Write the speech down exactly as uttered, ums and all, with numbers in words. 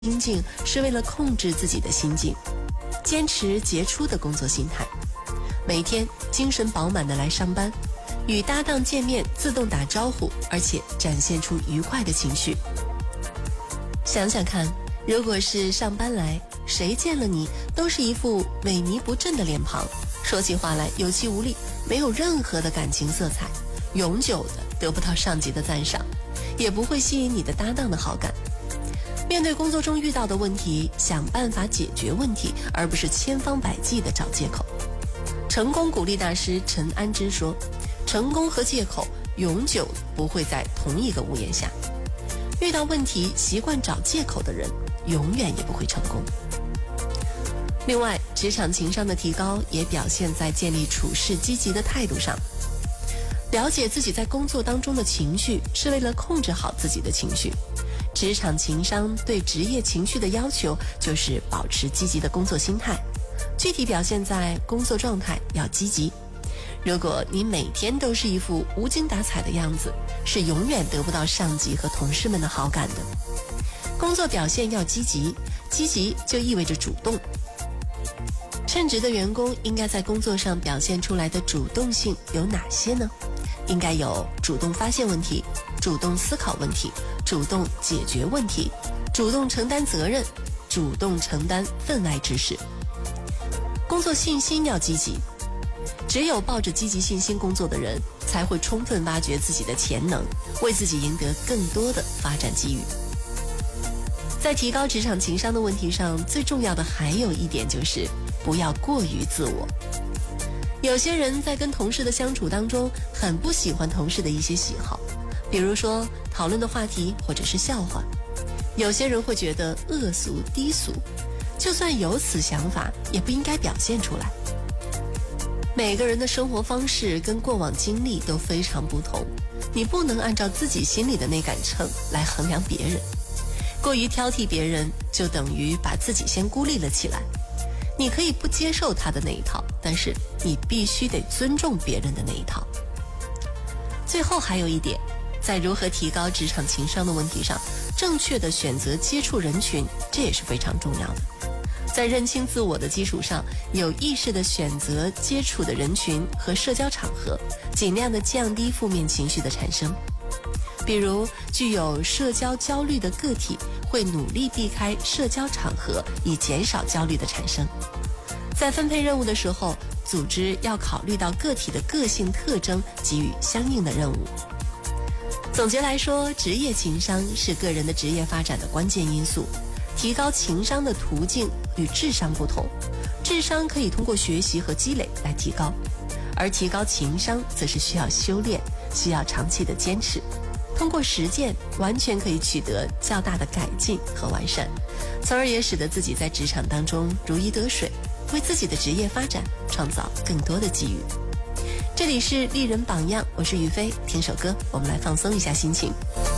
心境是为了控制自己的心境，坚持杰出的工作心态，每天精神饱满的来上班，与搭档见面自动打招呼，而且展现出愉快的情绪。想想看，如果是上班来，谁见了你都是一副萎靡不振的脸庞，说起话来有气无力，没有任何的感情色彩，永久的得不到上级的赞赏，也不会吸引你的搭档的好感。面对工作中遇到的问题，想办法解决问题，而不是千方百计地找借口。成功鼓励大师陈安之说，成功和借口永久不会在同一个屋檐下。遇到问题习惯找借口的人，永远也不会成功。另外，职场情商的提高也表现在建立处事积极的态度上。了解自己在工作当中的情绪，是为了控制好自己的情绪。职场情商对职业情绪的要求就是保持积极的工作心态，具体表现在工作状态要积极。如果你每天都是一副无精打采的样子，是永远得不到上级和同事们的好感的。工作表现要积极，积极就意味着主动。称职的员工应该在工作上表现出来的主动性有哪些呢？应该有主动发现问题，主动思考问题，主动解决问题，主动承担责任，主动承担分外之事。工作信心要积极，只有抱着积极信心工作的人，才会充分挖掘自己的潜能，为自己赢得更多的发展机遇。在提高职场情商的问题上，最重要的还有一点就是不要过于自我。有些人在跟同事的相处当中，很不喜欢同事的一些喜好，比如说讨论的话题或者是笑话。有些人会觉得恶俗低俗，就算有此想法，也不应该表现出来。每个人的生活方式跟过往经历都非常不同，你不能按照自己心里的那杆秤来衡量别人。过于挑剔别人，就等于把自己先孤立了起来。你可以不接受他的那一套，但是你必须得尊重别人的那一套。最后还有一点，在如何提高职场情商的问题上，正确的选择接触人群，这也是非常重要的。在认清自我的基础上，有意识地选择接触的人群和社交场合，尽量地降低负面情绪的产生。比如，具有社交焦虑的个体会努力避开社交场合，以减少焦虑的产生。在分配任务的时候，组织要考虑到个体的个性特征，给予相应的任务。总结来说，职业情商是个人的职业发展的关键因素。提高情商的途径与智商不同，智商可以通过学习和积累来提高，而提高情商则是需要修炼，需要长期的坚持。通过实践，完全可以取得较大的改进和完善，从而也使得自己在职场当中如鱼得水，为自己的职业发展创造更多的机遇。这里是丽人榜样，我是于飞，听首歌，我们来放松一下心情。